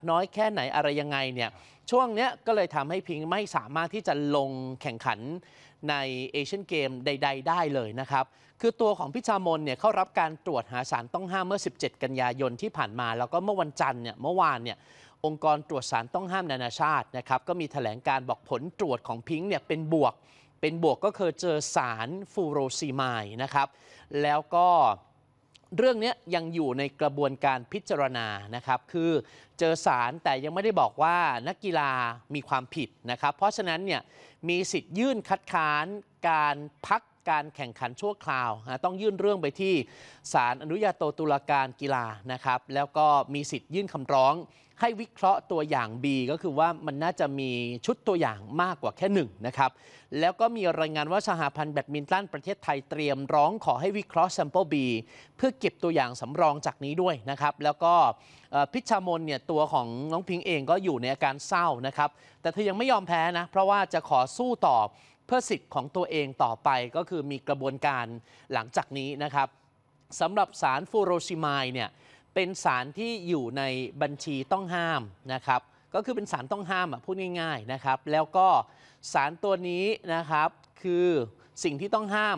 น้อยแค่ไหนอะไรยังไงเนี่ยช่วงเนี้ยก็เลยทำให้พิงค์ไม่สามารถที่จะลงแข่งขันในเอเชียนเกมใดๆได้เลยนะครับคือตัวของพิชามนเนี่ยเขารับการตรวจหาสารต้องห้ามเมื่อ17กันยายนที่ผ่านมาแล้วก็เมื่อวันจันทร์เนี่ยเมื่อวานเนี่ยองค์กรตรวจสารต้องห้ามนานาชาตินะครับก็มีแถลงการบอกผลตรวจของพิงค์เนี่ยเป็นบวกก็คือเจอสารฟูโรซีไมด์นะครับแล้วก็เรื่องนี้ยังอยู่ในกระบวนการพิจารณานะครับคือเจอสารแต่ยังไม่ได้บอกว่านักกีฬามีความผิดนะครับเพราะฉะนั้นเนี่ยมีสิทธิ์ยื่นคัดค้านการพักการแข่งขันชั่วคราวต้องยื่นเรื่องไปที่ศาลอนุญาโตตุลาการกีฬานะครับแล้วก็มีสิทธิ์ยื่นคำร้องให้วิเคราะห์ตัวอย่าง B ก็คือว่ามันน่าจะมีชุดตัวอย่างมากกว่าแค่1นะครับแล้วก็มีรายงานว่าสหพันธ์แบดมินตันประเทศไทยเตรียมร้องขอให้วิเคราะห์ Sample B เพื่อเก็บตัวอย่างสำรองจากนี้ด้วยนะครับแล้วก็พิชามนเนี่ยตัวของน้องพิงค์เองก็อยู่ในอาการเศร้านะครับแต่เธอยังไม่ยอมแพ้นะเพราะว่าจะขอสู้ต่อเพื่อสิทธิ์ของตัวเองต่อไปก็คือมีกระบวนการหลังจากนี้นะครับสำหรับสารฟูโรซิไมด์เนี่ยเป็นสารที่อยู่ในบัญชีต้องห้ามนะครับก็คือเป็นสารต้องห้ามพูดง่ายๆนะครับแล้วก็สารตัวนี้นะครับคือสิ่งที่ต้องห้าม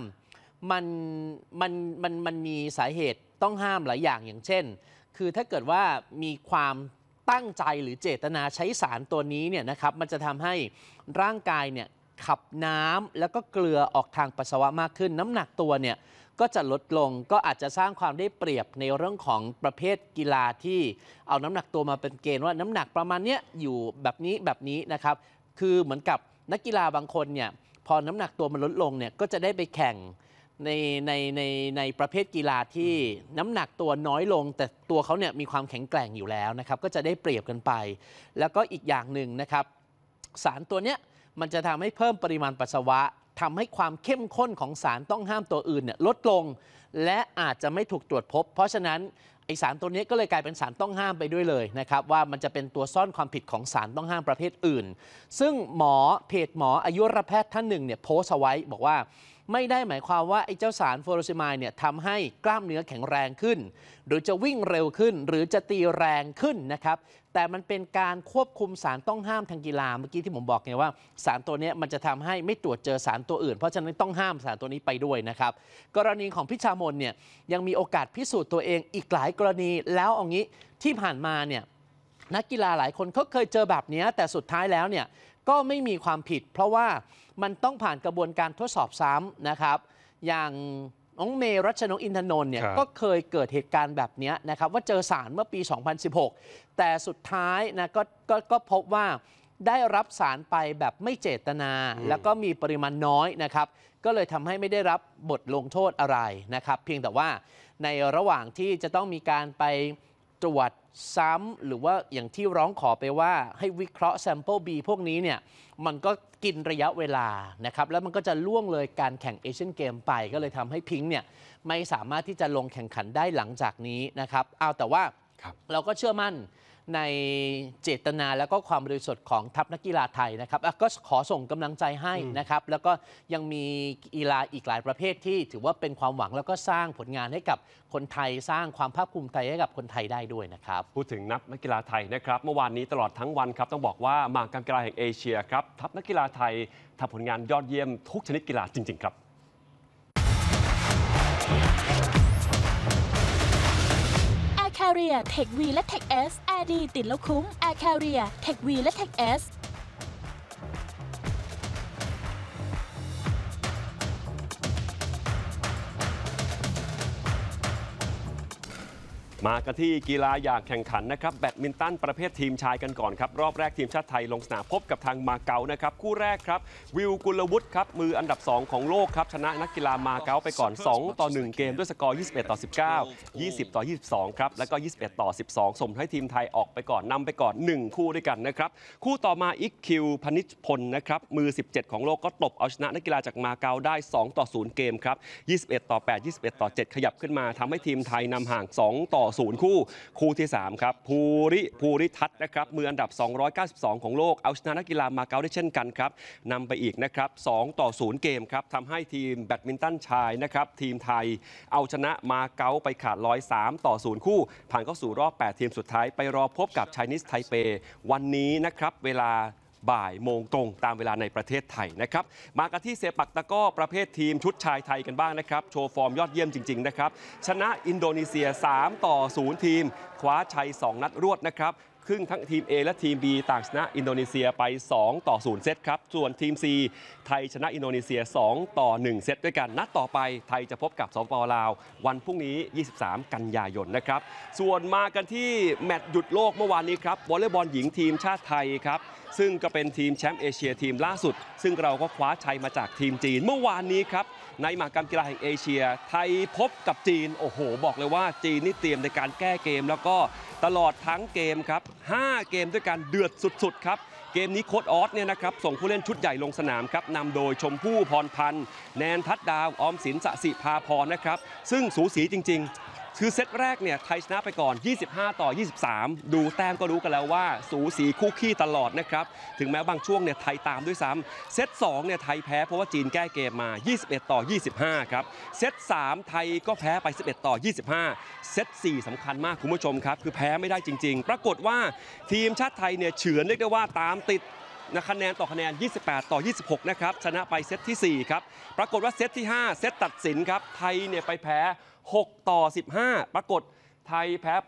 มันมีสาเหตุต้องห้ามหลายอย่างอย่างเช่นคือถ้าเกิดว่ามีความตั้งใจหรือเจตนาใช้สารตัวนี้เนี่ยนะครับมันจะทำให้ร่างกายเนี่ยขับน้ำแล้วก็เกลือออกทางปัสสาวะมากขึ้นน้ำหนักตัวเนี่ยก็จะลดลงก็อาจจะสร้างความได้เปรียบในเรื่องของประเภทกีฬาที่เอาน้ำหนักตัวมาเป็นเกณฑ์ว่าน้ำหนักประมาณนี้อยู่แบบนี้นะครับคือเหมือนกับนักกีฬาบางคนเนี่ยพอน้ำหนักตัวมันลดลงเนี่ยก็จะได้ไปแข่งในประเภทกีฬาที่น้ำหนักตัวน้อยลงแต่ตัวเขาเนี่ยมีความแข็งแกร่งอยู่แล้วนะครับก็จะได้เปรียบกันไปแล้วก็อีกอย่างหนึ่งนะครับสารตัวเนี้ยมันจะทำให้เพิ่มปริมาณปัสสาวะทำให้ความเข้มข้นของสารต้องห้ามตัวอื่นเนี่ยลดลงและอาจจะไม่ถูกตรวจพบเพราะฉะนั้นไอสารตัวนี้ก็เลยกลายเป็นสารต้องห้ามไปด้วยเลยนะครับว่ามันจะเป็นตัวซ่อนความผิดของสารต้องห้ามประเภทอื่นซึ่งเพจหมออายุรแพทย์ท่านหนึ่งเนี่ยโพสต์เอาไว้บอกว่าไม่ได้หมายความว่าไอ้เจ้าสารฟูโรซิไมด์เนี่ยทำให้กล้ามเนื้อแข็งแรงขึ้นหรือจะวิ่งเร็วขึ้นหรือจะตีแรงขึ้นนะครับแต่มันเป็นการควบคุมสารต้องห้ามทางกีฬาเมื่อกี้ที่ผมบอกไงว่าสารตัวนี้มันจะทำให้ไม่ตรวจเจอสารตัวอื่นเพราะฉะนั้นต้องห้ามสารตัวนี้ไปด้วยนะครับกรณีของพิชามนเนี่ยยังมีโอกาสพิสูจน์ตัวเองอีกหลายกรณีแล้วเอางี้ที่ผ่านมาเนี่ยนักกีฬาหลายคนเขาเคยเจอแบบนี้แต่สุดท้ายแล้วเนี่ยก็ไม่มีความผิดเพราะว่ามันต้องผ่านกระบวนการทดสอบซ้ำนะครับอย่างน้องเมรัชนกอินทนนท์เนี่ยก็เคยเกิดเหตุการณ์แบบนี้นะครับว่าเจอสารเมื่อปี 2016 แต่สุดท้ายนะก็พบว่าได้รับสารไปแบบไม่เจตนาแล้วก็มีปริมาณน้อยนะครับก็เลยทำให้ไม่ได้รับบทลงโทษอะไรนะครับเพียงแต่ว่าในระหว่างที่จะต้องมีการไปตรวจซ้ำหรือว่าอย่างที่ร้องขอไปว่าให้วิเคราะห์ Sample B พวกนี้เนี่ยมันก็กินระยะเวลานะครับแล้วมันก็จะล่วงเลยการแข่งเอเชียนเกมไปก็เลยทำให้พิงค์เนี่ยไม่สามารถที่จะลงแข่งขันได้หลังจากนี้นะครับเอาแต่ว่าเราก็เชื่อมั่นในเจตนาแล้วก็ความบริสุทธิ์ของทัพนักกีฬาไทยนะครับก็ขอส่งกำลังใจให้นะครับแล้วก็ยังมีกีฬาอีกหลายประเภทที่ถือว่าเป็นความหวังแล้วก็สร้างผลงานให้กับคนไทยสร้างความภาคภูมิใจให้กับคนไทยได้ด้วยนะครับพูดถึงนักกีฬาไทยนะครับเมื่อวานนี้ตลอดทั้งวันครับต้องบอกว่ามหกรรมกีฬาแห่งเอเชียครับทัพนักกีฬาไทยทำผลงานยอดเยี่ยมทุกชนิดกีฬาจริงๆครับ Carrier Tech V และ Tech S Air ดีติดแล้วคุ้ม Air Carrier Tech V และ Tech S มากันที่กีฬาอยากแข่งขันนะครับแบดมินตันประเภททีมชายกันก่อนครับรอบแรกทีมชาติไทยลงสนามพบกับทางมาเก๊านะครับคู่แรกครับวิวกุลวุฒิครับมืออันดับ2ของโลกครับชนะนักกีฬามาเก๊าไปก่อน2-1เกมด้วยสกอร์21-19 20-22ครับแล้วก็21-12ส่งให้ทีมไทยออกไปก่อนนำไปก่อน1คู่ด้วยกันนะครับคู่ต่อมาอิกคิวพนิชพลนะครับมือ17ของโลกก็ตบเอาชนะนักกีฬาจากมาเก๊าได้2-0เกมครับ21-8 21-7ขยับขึ้นมาทำให้ทีมไทยนำห่าง2-0 0คู่ที่3ครับภูริทัศน์นะครับมืออันดับ292ของโลกเอาชนะนักกีฬามาเก๊าได้เช่นกันครับนำไปอีกนะครับ2-0เกมครับทำให้ทีมแบดมินตันชายนะครับทีมไทยเอาชนะมาเก๊าไปขาดลอย3-0คู่ผ่านเข้าสู่รอบ8ทีมสุดท้ายไปรอพบกับ Chinese Taipei วันนี้นะครับเวลาบ่ายโมงตรงตามเวลาในประเทศไทยนะครับมากันที่เซปักตะกร้อประเภททีมชุดชายไทยกันบ้างนะครับโชว์ฟอร์มยอดเยี่ยมจริงๆนะครับชนะอินโดนีเซีย3-0ทีมคว้าชัย2นัดรวดนะครับครึ่งทั้งทีม A และทีม B ต่างชนะอินโดนีเซียไป2-0เซตครับส่วนทีม C ไทยชนะอินโดนีเซีย2-1เซตด้วยกันนัดต่อไปไทยจะพบกับสปป.ลาววันพรุ่งนี้23กันยายนนะครับส่วนมากันที่แมตช์หยุดโลกเมื่อวานนี้ครับวอลเลย์บอลหญิงทีมชาติไทยครับซึ่งก็เป็นทีมแชมป์เอเชียทีมล่าสุดซึ่งเราก็คว้าชัยมาจากทีมจีนเมื่อวานนี้ครับในมหกรรมกีฬาแห่งเอเชียไทยพบกับจีนโอ้โหบอกเลยว่าจีนนี่เตรียมในการแก้เกมแล้วก็ตลอดทั้งเกมครับ5เกมด้วยกันเดือดสุดๆครับเกมนี้โค้ชออสเนี่ยนะครับส่งผู้เล่นชุดใหญ่ลงสนามครับนำโดยชมพู่พรพันธ์แนนทัดดาวออมสินสสิภาพรนะครับซึ่งสูสีจริงๆคือเซตแรกเนี่ยไทยชนะไปก่อน25-23ดูแต้มก็รู้กันแล้วว่าสูสีคู่ขี้ตลอดนะครับถึงแม้บางช่วงเนี่ยไทยตามด้วยซ้ำเซต2เนี่ยไทยแพ้เพราะว่าจีนแก้เกมมา21-25ครับเซต3ไทยก็แพ้ไป11-25เซต4สำคัญมากคุณผู้ชมครับคือแพ้ไม่ได้จริงๆปรากฏว่าทีมชาติไทยเนี่ยเฉือนเรียกได้ว่าตามติดคะแนนต่อคะแนน28-26นะครับชนะไปเซตที่4ครับปรากฏว่าเซตที่5เซตตัดสินครับไทยเนี่ยไปแพ้6-15ปรากฏไทยแพ้ไป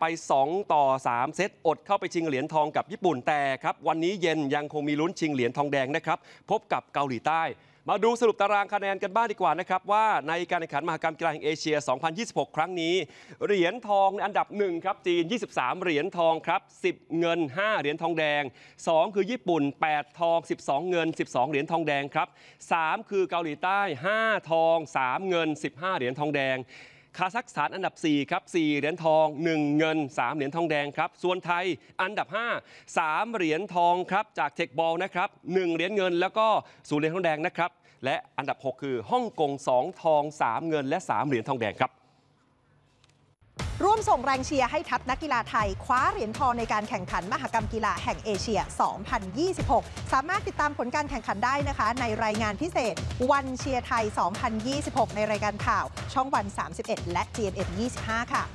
2-3เซตอดเข้าไปชิงเหรียญทองกับญี่ปุ่นแต่ครับวันนี้เย็นยังคงมีลุ้นชิงเหรียญทองแดงนะครับพบกับเกาหลีใต้มาดูสรุปตารางคะแนนกันบ้างดีกว่านะครับว่าในการแข่งขันมหกรรมกีฬาแห่งเอเชีย 2026 ครั้งนี้เหรียญทองในอันดับ1ครับจีน23เหรียญทองครับ10เงิน5เหรียญทองแดง2คือญี่ปุ่น8ทอง12เงิน12เหรียญทองแดงครับ3คือเกาหลีใต้5ทอง3เงิน15เหรียญทองแดงคาซัคสถานอันดับ4ครับ4เหรียญทอง1เงิน3เหรียญทองแดงครับส่วนไทยอันดับ5 3เหรียญทองครับจากเทคบอลนะครับ1เหรียญเงินแล้วก็0เหรียญทองแดงนะครับและอันดับ6คือฮ่องกง2ทอง3เงินและ3เหรียญทองแดงครับร่วมส่งแรงเชียร์ให้ทัพนักกีฬาไทยคว้าเหรียญทองในการแข่งขันมหกรรมกีฬาแห่งเอเชีย 2026 สามารถติดตามผลการแข่งขันได้นะคะในรายงานพิเศษวันเชียร์ไทย 2026 ในรายการข่าวช่องวัน 31 และ GMM 25 ค่ะ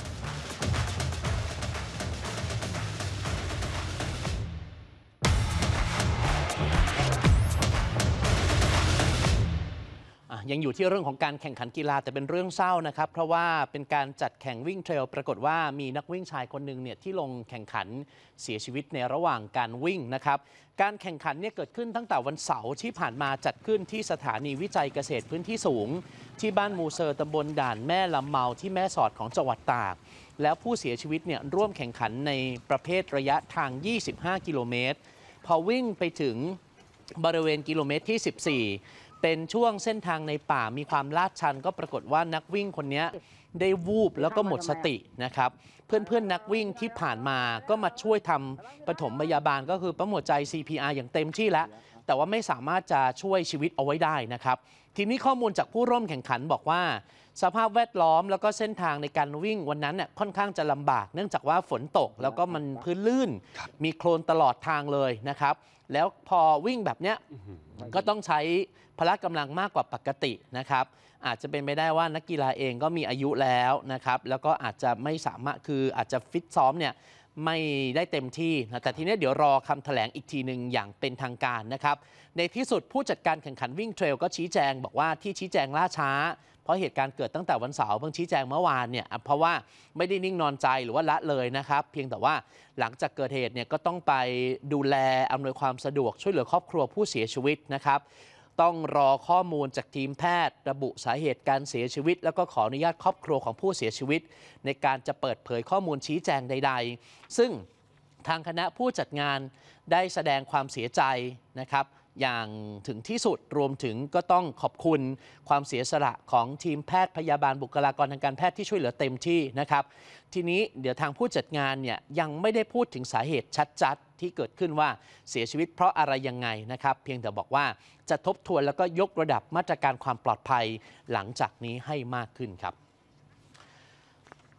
ยังอยู่ที่เรื่องของการแข่งขันกีฬาแต่เป็นเรื่องเศร้านะครับเพราะว่าเป็นการจัดแข่งวิ่งเทรลปรากฏว่ามีนักวิ่งชายคนหนึ่งเนี่ยที่ลงแข่งขันเสียชีวิตในระหว่างการวิ่งนะครับการแข่งขันเนี่ยเกิดขึ้นตั้งแต่วันเสาร์ที่ผ่านมาจัดขึ้นที่สถานีวิจัยเกษตรพื้นที่สูงที่บ้านมูเซอร์ตำบลด่านแม่ลำเมาที่แม่สอดของจังหวัดตากแล้วผู้เสียชีวิตเนี่ยร่วมแข่งขันในประเภทระยะทาง25กิโลเมตรพอวิ่งไปถึงบริเวณกิโลเมตรที่14เป็นช่วงเส้นทางในป่ามีความลาดชันก็ปรากฏว่านักวิ่งคนนี้ได้วูบแล้วก็หมดสตินะครับเพื่อนนักวิ่งที่ผ่านมาก็มาช่วยทำปฐมพยาบาลก็คือปั๊มหัวใจ CPR อย่างเต็มที่แล้วแต่ว่าไม่สามารถจะช่วยชีวิตเอาไว้ได้นะครับทีนี้ข้อมูลจากผู้ร่วมแข่งขันบอกว่าสภาพแวดล้อมแล้วก็เส้นทางในการวิ่งวันนั้นเนี่ยค่อนข้างจะลำบากเนื่องจากว่าฝนตกแล้วก็มันพื้นลื่นมีโคลนตลอดทางเลยนะครับแล้วพอวิ่งแบบเนี้ยก็ต้องใช้พละกำลังมากกว่าปกตินะครับอาจจะเป็นไปได้ว่านักกีฬาเองก็มีอายุแล้วนะครับแล้วก็อาจจะไม่สามารถคืออาจจะฟิตซ้อมเนี่ยไม่ได้เต็มที่นะแต่ทีนี้เดี๋ยวรอคำแถลงอีกทีหนึ่งอย่างเป็นทางการนะครับในที่สุดผู้จัดการแข่งขันวิ่งเทรลก็ชี้แจงบอกว่าที่ชี้แจงล่าช้าเพราะเหตุการณ์เกิดตั้งแต่วันเสาร์เพิ่งชี้แจงเมื่อวานเนี่ยเพราะว่าไม่ได้นิ่งนอนใจหรือว่าละเลยนะครับเพียงแต่ว่าหลังจากเกิดเหตุเนี่ยก็ต้องไปดูแลอำนวยความสะดวกช่วยเหลือครอบครัวผู้เสียชีวิตนะครับต้องรอข้อมูลจากทีมแพทย์ระบุสาเหตุการเสียชีวิตแล้วก็ขออนุญาตครอบครัวของผู้เสียชีวิตในการจะเปิดเผยข้อมูลชี้แจงใดๆซึ่งทางคณะผู้จัดงานได้แสดงความเสียใจนะครับอย่างถึงที่สุดรวมถึงก็ต้องขอบคุณความเสียสละของทีมแพทย์พยาบาลบุคลากรทางการแพทย์ที่ช่วยเหลือเต็มที่นะครับทีนี้เดี๋ยวทางผู้จัดงานเนี่ยยังไม่ได้พูดถึงสาเหตุชัดๆที่เกิดขึ้นว่าเสียชีวิตเพราะอะไรยังไงนะครับเพียงแต่บอกว่าจะทบทวนแล้วก็ยกระดับมาตรการความปลอดภัยหลังจากนี้ให้มากขึ้นครับ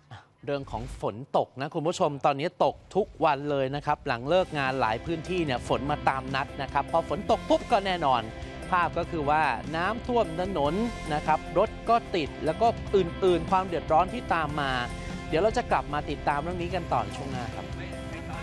เรื่องของฝนตกนะคุณผู้ชมตอนนี้ตกทุกวันเลยนะครับหลังเลิกงานหลายพื้นที่เนี่ยฝนมาตามนัดนะครับพอฝนตกปุ๊บก็แน่นอนภาพก็คือว่าน้ำท่วมถนนนะครับรถก็ติดแล้วก็อื่นๆความเดือดร้อนที่ตามมาเดี๋ยวเราจะกลับมาติดตามเรื่องนี้กันต่อในช่วงหน้าครับ